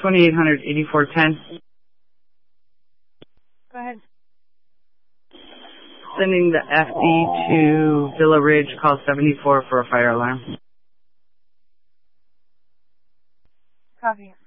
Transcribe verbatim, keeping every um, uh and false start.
twenty-eight hundred, eighty-four ten. Go ahead. Sending the F D to Villa Ridge, call seventy-four for a fire alarm. Copy.